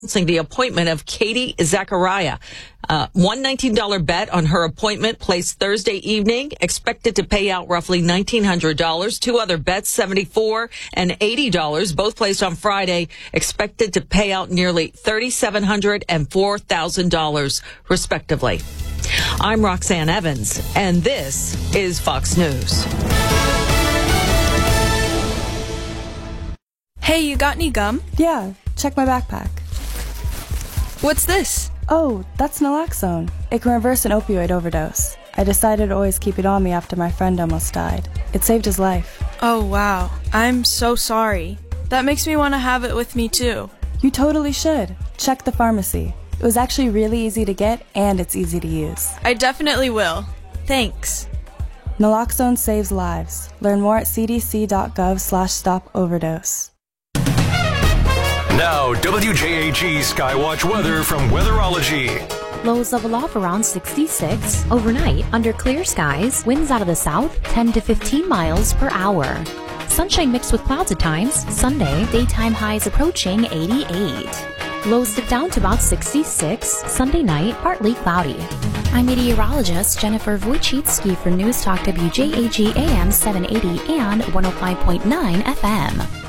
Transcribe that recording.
announcing the appointment of Katie Zachariah. $119 bet on her appointment placed Thursday evening, expected to pay out roughly $1,900. Two other bets, $74 and $80, both placed on Friday, expected to pay out nearly $3,700 and $4,000, respectively. I'm Roxanne Evans, and this is Fox News. Hey, you got any gum? Yeah, check my backpack. What's this? Oh, that's naloxone. It can reverse an opioid overdose. I decided to always keep it on me after my friend almost died. It saved his life. Oh, wow. I'm so sorry. That makes me want to have it with me, too. You totally should. Check the pharmacy. It was actually really easy to get, and it's easy to use. I definitely will. Thanks. Naloxone saves lives. Learn more at cdc.gov/stop-overdose. Now, WJAG Skywatch weather from Weatherology. Lows level off around 66. Overnight, under clear skies, winds out of the south, 10 to 15 miles per hour. Sunshine mixed with clouds at times. Sunday, daytime highs approaching 88. Lows dip down to about 66. Sunday night, partly cloudy. I'm meteorologist Jennifer Wojcicki for News Talk WJAG AM 780 and 105.9 FM.